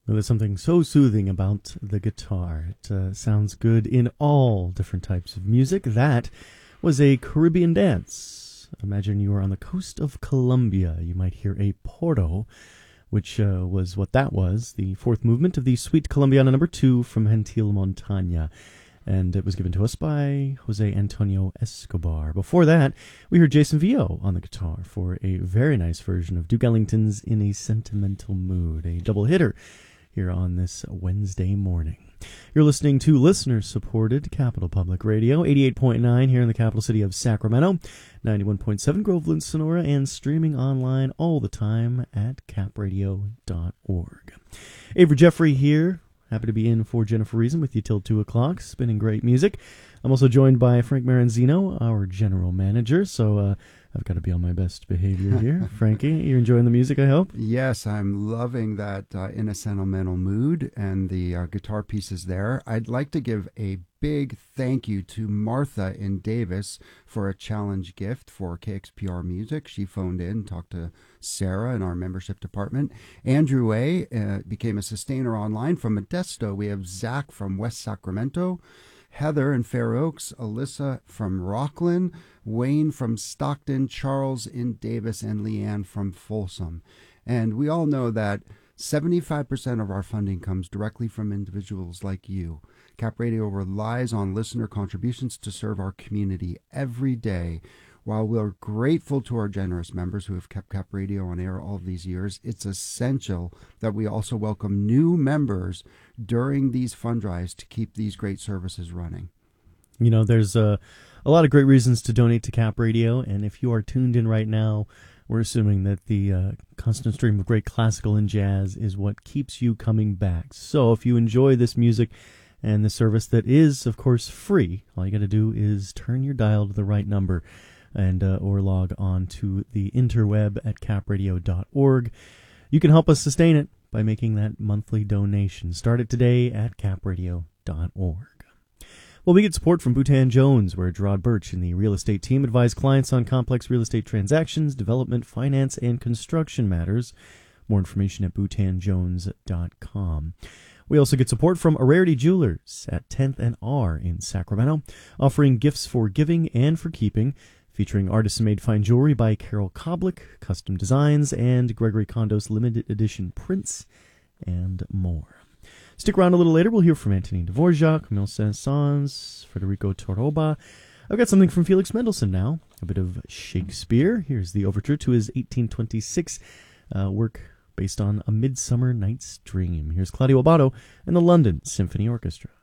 Well, there's something so soothing about the guitar. It sounds good in all different types of music. That was a Caribbean dance. Imagine you were on the coast of Colombia. You might hear a porro, which was what that was, the fourth movement of the Suite Colombiana No. 2 from Gentil Montaña. And it was given to us by Jose Antonio Escobar. Before that, we heard Jason Vio on the guitar for a very nice version of Duke Ellington's In a Sentimental Mood, a double hitter here on this Wednesday morning. You're listening to listener-supported Capital Public Radio, 88.9 here in the capital city of Sacramento, 91.7 Groveland, Sonora, and streaming online all the time at capradio.org. Avery Jeffrey here. Happy to be in for Jennifer Reason with you till 2 o'clock, spinning great music. I'm also joined by Frank Maranzino, our general manager, so I've got to be on my best behavior here. Frankie, you're enjoying the music, I hope? Yes, I'm loving that In a Sentimental Mood and the guitar pieces there. I'd like to give a big thank you to Martha in Davis for a challenge gift for KXPR Music. She phoned in, talked to Sarah in our membership department. Andrew A. Became a sustainer online from Modesto. We have Zach from West Sacramento, Heather in Fair Oaks, Alyssa from Rockland, Wayne from Stockton, Charles in Davis, and Leanne from Folsom. And we all know that 75% of our funding comes directly from individuals like you. Cap Radio relies on listener contributions to serve our community every day. While we're grateful to our generous members who have kept Cap Radio on air all of these years, it's essential that we also welcome new members during these fund drives to keep these great services running. You know, there's a lot of great reasons to donate to Cap Radio, and if you are tuned in right now, we're assuming that the constant stream of great classical and jazz is what keeps you coming back. So if you enjoy this music and the service that is, of course, free, all you got to do is turn your dial to the right number and or log on to the interweb at capradio.org. You can help us sustain it by making that monthly donation. Start it today at capradio.org. Well, we get support from Boutan Jones, where Gerard Birch and the real estate team advise clients on complex real estate transactions, development, finance, and construction matters. More information at boutanjones.com. We also get support from Rarity Jewelers at 10th and R in Sacramento, offering gifts for giving and for keeping, featuring artisan-made fine jewelry by Carol Koblik, custom designs, and Gregory Kondos limited edition prints, and more. Stick around a little later. We'll hear from Antonin Dvorak, Camille Saint-Saëns, Federico Toroba. I've got something from Felix Mendelssohn now, a bit of Shakespeare. Here's the overture to his 1826 work based on A Midsummer Night's Dream. Here's Claudio Abbado and the London Symphony Orchestra.